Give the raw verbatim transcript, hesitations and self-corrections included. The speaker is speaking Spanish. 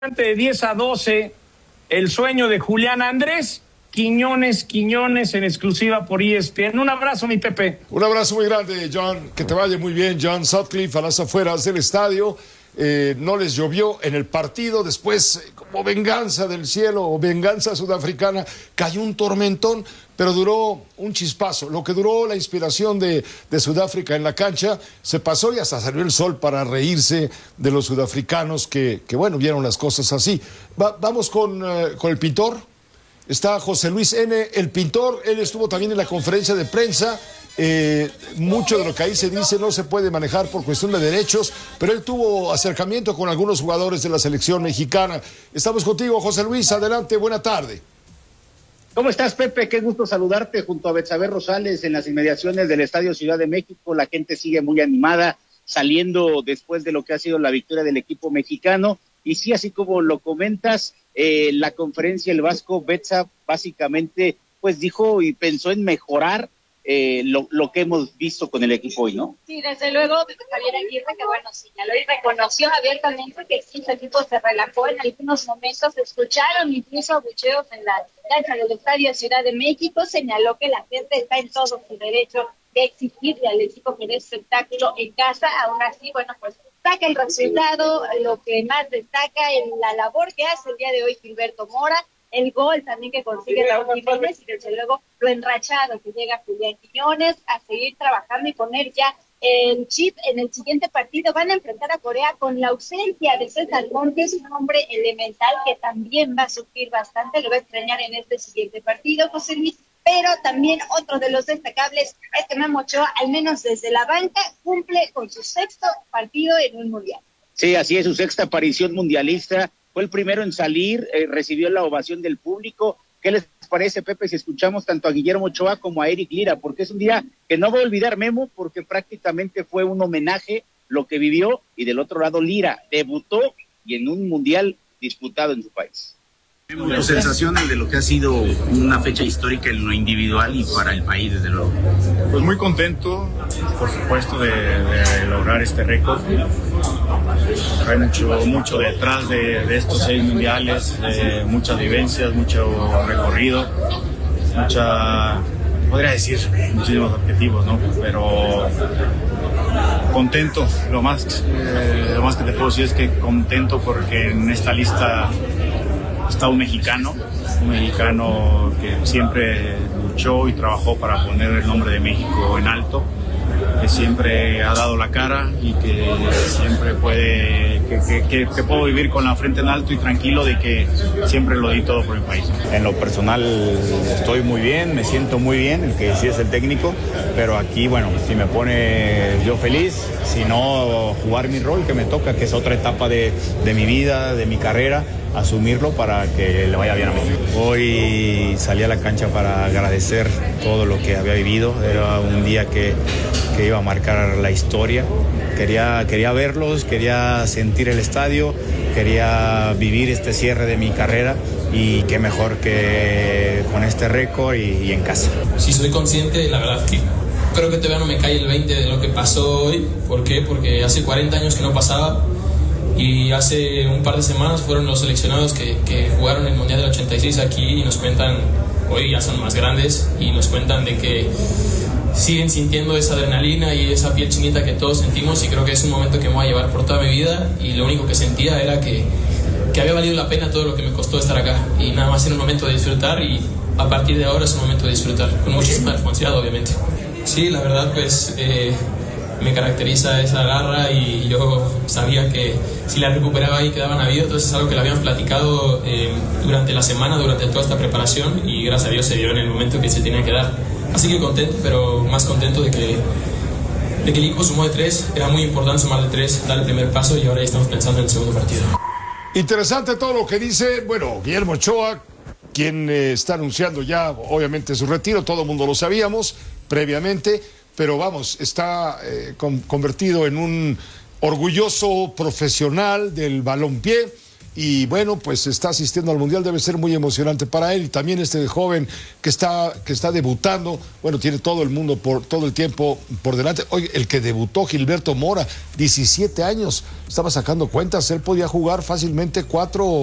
de diez a doce, el sueño de Julián Andrés Quiñones, Quiñones en exclusiva por E S P N. Un abrazo, mi Pepe. Un abrazo muy grande, John. Que te vaya muy bien, John Sutcliffe, a las afueras del estadio. Eh, no les llovió en el partido. Después, eh, como venganza del cielo o venganza sudafricana, cayó un tormentón, pero duró un chispazo. Lo que duró la inspiración de, de Sudáfrica en la cancha, se pasó y hasta salió el sol para reírse de los sudafricanos que, que bueno, vieron las cosas así. Va, vamos con, uh, con el pintor. Está José Luis N., el pintor. Él estuvo también en la conferencia de prensa. Eh, mucho de lo que ahí se dice no se puede manejar por cuestión de derechos, pero él tuvo acercamiento con algunos jugadores de la selección mexicana. Estamos contigo, José Luis. Adelante, buena tarde. ¿Cómo estás, Pepe? Qué gusto saludarte junto a Betsabe Rosales en las inmediaciones del Estadio Ciudad de México. La gente sigue muy animada, saliendo después de lo que ha sido la victoria del equipo mexicano. Y sí, así como lo comentas, eh, la conferencia, el Vasco Betsa básicamente pues dijo y pensó en mejorar eh, lo, lo que hemos visto con el equipo hoy, ¿no? Sí, desde luego, Javier Aguirre, que bueno, señaló y reconoció abiertamente que sí, su equipo se relajó en algunos momentos, escucharon incluso abucheos en la cancha del Estadio Ciudad de México, señaló que la gente está en todo su derecho de exigirle al equipo que dé espectáculo en casa. Aún así, bueno, pues saca el resultado, lo que más destaca en la labor que hace el día de hoy Gilberto Mora, el gol también que consigue Raúl Jiménez y desde luego lo enrachado que llega Julián Quiñones a seguir trabajando y poner ya el chip en el siguiente partido. Van a enfrentar a Corea con la ausencia de César Montes, un hombre elemental que también va a sufrir bastante, lo va a extrañar en este siguiente partido, José Luis. Pero también otro de los destacables es que Memo Ochoa, al menos desde la banca, cumple con su sexto partido en un mundial. Sí, así es, su sexta aparición mundialista. Fue el primero en salir, eh, recibió la ovación del público. ¿Qué les parece, Pepe, si escuchamos tanto a Guillermo Ochoa como a Eric Lira? Porque es un día que no va a olvidar Memo, porque prácticamente fue un homenaje lo que vivió. Y del otro lado, Lira debutó y en un mundial disputado en su país. Tus sensaciones de lo que ha sido una fecha histórica en lo individual y para el país, desde luego. Pues muy contento, por supuesto, de, de lograr este récord. Hay mucho, mucho detrás de, de estos seis mundiales, eh, muchas vivencias, mucho recorrido, mucha, podría decir, muchísimos objetivos, ¿no? Pero contento, lo más, eh, lo más que te puedo decir es que contento porque en esta lista está un mexicano, un mexicano que siempre luchó y trabajó para poner el nombre de México en alto, que siempre ha dado la cara y que siempre puede, que, que, que, que puedo vivir con la frente en alto y tranquilo de que siempre lo di todo por el país. En lo personal estoy muy bien, me siento muy bien, el que sí es el técnico, pero aquí, bueno, si me pone yo feliz, si no, jugar mi rol que me toca, que es otra etapa de, de mi vida, de mi carrera, asumirlo para que le vaya bien a México. Hoy salí a la cancha para agradecer todo lo que había vivido, era un día que, que iba a marcar la historia, quería, quería verlos, quería sentir el estadio, quería vivir este cierre de mi carrera y qué mejor que con este récord y, y en casa. Si soy consciente, la verdad que creo que todavía no me cae el veinte de lo que pasó hoy. ¿Por qué? Porque hace cuarenta años que no pasaba. Y hace un par de semanas fueron los seleccionados que, que jugaron el Mundial del ochenta y seis aquí y nos cuentan, hoy ya son más grandes, y nos cuentan de que siguen sintiendo esa adrenalina y esa piel chinita que todos sentimos, y creo que es un momento que me voy a llevar por toda mi vida, y lo único que sentía era que, que había valido la pena todo lo que me costó estar acá, y nada más era un momento de disfrutar, y a partir de ahora es un momento de disfrutar, con muchísima responsabilidad, obviamente. Sí, la verdad, pues eh, me caracteriza esa garra, y yo sabía que si la recuperaba ahí quedaba navío, entonces es algo que le habíamos platicado eh, durante la semana, durante toda esta preparación, y gracias a Dios se dio en el momento que se tenía que dar. Así que contento, pero más contento de que, de que el equipo sumó de tres, era muy importante sumar de tres, dar el primer paso, y ahora ya estamos pensando en el segundo partido. Interesante todo lo que dice, bueno, Guillermo Ochoa, quien eh, está anunciando ya, obviamente, su retiro, todo el mundo lo sabíamos previamente, pero vamos, está eh, con, convertido en un orgulloso profesional del balompié y bueno, pues está asistiendo al Mundial, debe ser muy emocionante para él. Y también este joven que está, que está debutando, bueno, tiene todo el mundo por todo el tiempo por delante. Oye, el que debutó, Gilberto Mora, diecisiete años, estaba sacando cuentas, él podía jugar fácilmente cuatro